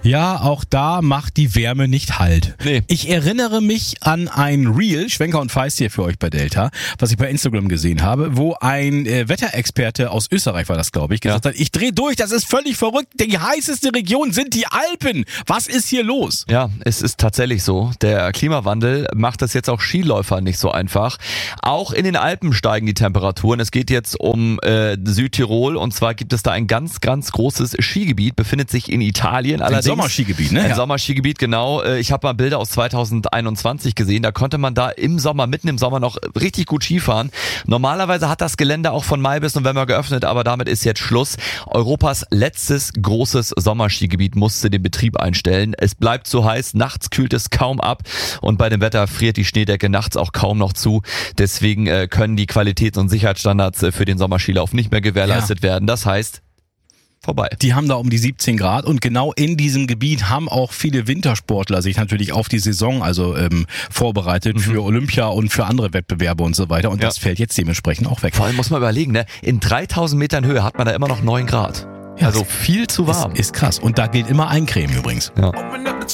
Ja, auch da macht die Wärme nicht Halt. Nee. Ich erinnere mich an ein Reel, Schwenker und Feist hier für euch bei Delta, was ich bei Instagram gesehen habe, wo ein Wetterexperte aus Österreich war das, glaube ich, gesagt hat, ich drehe durch, das ist völlig verrückt, die heißeste Region sind die Alpen. Was ist hier los? Ja, es ist tatsächlich so. Der Klimawandel macht das jetzt auch Skiläufern nicht so einfach. Auch in den Alpen steigen die Temperaturen. Es geht jetzt um Südtirol und zwar gibt es da ein ganz, ganz großes Skigebiet, befindet sich in Italien. Allerdings Sommerskigebiet, ne? Ein Sommerskigebiet, genau. Ich habe mal Bilder aus 2021 gesehen. Da konnte man da im Sommer, mitten im Sommer noch richtig gut Skifahren. Normalerweise hat das Gelände auch von Mai bis November geöffnet, aber damit ist jetzt Schluss. Europas letztes großes Sommerskigebiet musste den Betrieb einstellen. Es bleibt so heiß, nachts kühlt es kaum ab und bei dem Wetter friert die Schneedecke nachts auch kaum noch zu. Deswegen können die Qualitäts- und Sicherheitsstandards für den Sommerskilauf nicht mehr gewährleistet werden. Das heißt, vorbei. Die haben da um die 17 Grad und genau in diesem Gebiet haben auch viele Wintersportler sich natürlich auf die Saison vorbereitet für Olympia und für andere Wettbewerbe und so weiter und das fällt jetzt dementsprechend auch weg. Vor allem muss man überlegen, ne? In 3000 Metern Höhe hat man da immer noch 9 Grad. Ja, also viel zu warm. Ist krass und da gilt immer Eincremen übrigens. Ja.